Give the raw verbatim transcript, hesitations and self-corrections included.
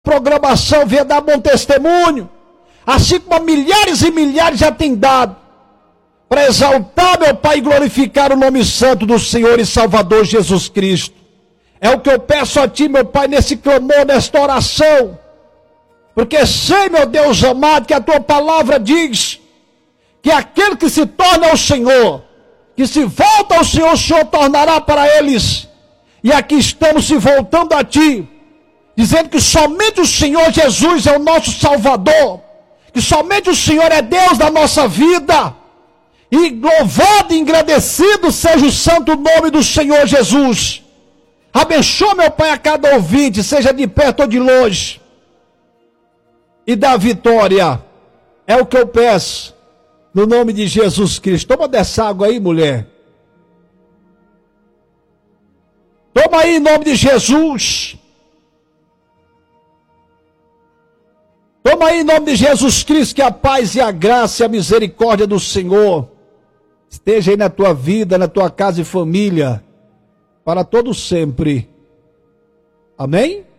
programação venha dar bom testemunho, assim como milhares e milhares já tem dado, para exaltar, meu Pai, e glorificar o nome santo do Senhor e Salvador Jesus Cristo. É o que eu peço a Ti, meu Pai, nesse clamor, nesta oração, porque sei, meu Deus amado, que a Tua palavra diz que aquele que se torna ao Senhor, que se volta ao Senhor, o Senhor tornará para eles. E aqui estamos se voltando a Ti, dizendo que somente o Senhor Jesus é o nosso Salvador, que somente o Senhor é Deus da nossa vida, e louvado e engrandecido seja o santo nome do Senhor Jesus. Abençoa, meu Pai, a cada ouvinte, seja de perto ou de longe, e dá vitória, é o que eu peço, no nome de Jesus Cristo. Toma dessa água aí, mulher. Toma aí, em nome de Jesus. Toma aí, em nome de Jesus Cristo, que a paz e a graça e a misericórdia do Senhor esteja aí na tua vida, na tua casa e família, para todo sempre. Amém?